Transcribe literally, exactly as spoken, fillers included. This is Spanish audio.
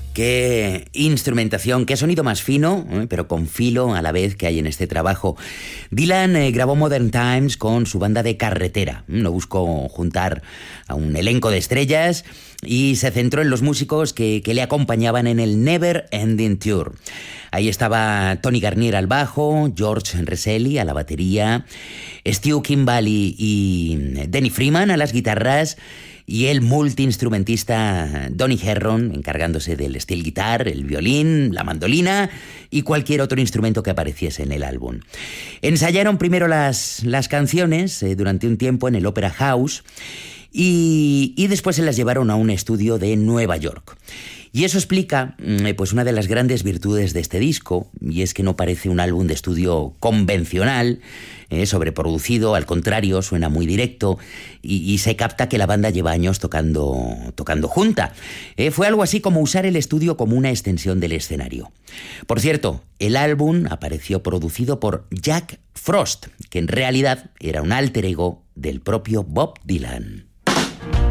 Qué instrumentación, qué sonido más fino, ¿eh? pero con filo a la vez que hay en este trabajo. Dylan eh, grabó Modern Times con su banda de carretera. No buscó juntar a un elenco de estrellas y se centró en los músicos que, que le acompañaban en el Never Ending Tour. Ahí estaba Tony Garnier al bajo, George Reselli a la batería, Stu Kimball y Denny Freeman a las guitarras, y el multiinstrumentista Donny Herron encargándose del steel guitar, el violín, la mandolina y cualquier otro instrumento que apareciese en el álbum. Ensayaron primero las, las canciones eh, durante un tiempo en el Opera House y, y después se las llevaron a un estudio de Nueva York. Y eso explica eh, pues una de las grandes virtudes de este disco, y es que no parece un álbum de estudio convencional, eh, sobreproducido, al contrario, suena muy directo y, y se capta que la banda lleva años tocando, tocando junta. Eh, fue algo así como usar el estudio como una extensión del escenario. Por cierto, el álbum apareció producido por Jack Frost, que en realidad era un alter ego del propio Bob Dylan.